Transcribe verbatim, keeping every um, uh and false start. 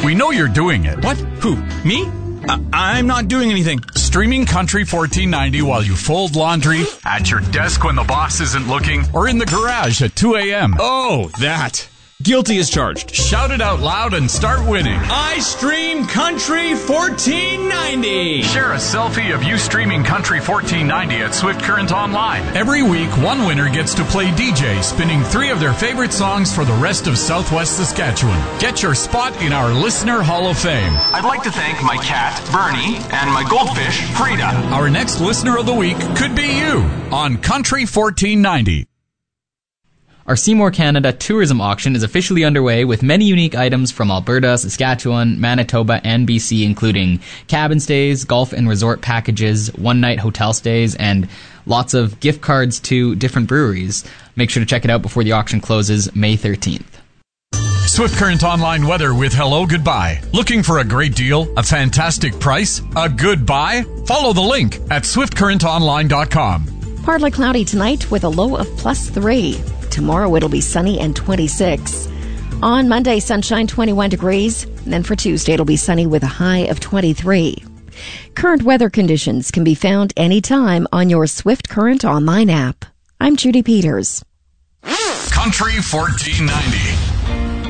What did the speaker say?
We know you're doing it. What? Who? Me? Uh, I'm not doing anything. Streaming Country fourteen ninety while you fold laundry, at your desk when the boss isn't looking, or in the garage at two a.m. Oh, that. Guilty as charged. Shout it out loud and start winning. I stream Country fourteen ninety. Share a selfie of you streaming Country fourteen ninety at Swift Current Online. Every week, one winner gets to play D J, spinning three of their favorite songs for the rest of Southwest Saskatchewan. Get your spot in our Listener Hall of Fame. I'd like to thank my cat, Bernie, and my goldfish, Frida. Our next Listener of the Week could be you on Country fourteen ninety. Our Seymour Canada tourism auction is officially underway with many unique items from Alberta, Saskatchewan, Manitoba, and B C, including cabin stays, golf and resort packages, one-night hotel stays, and lots of gift cards to different breweries. Make sure to check it out before the auction closes May thirteenth. Swift Current Online weather with Hello Goodbye. Looking for a great deal, a fantastic price, a good buy? Follow the link at swift current online dot com. Partly cloudy tonight with a low of plus three. Tomorrow it'll be sunny and twenty-six. On Monday, sunshine, twenty-one degrees. And then for Tuesday, it'll be sunny with a high of twenty-three. Current weather conditions can be found anytime on your Swift Current Online app. I'm Judy Peters. Country fourteen ninety.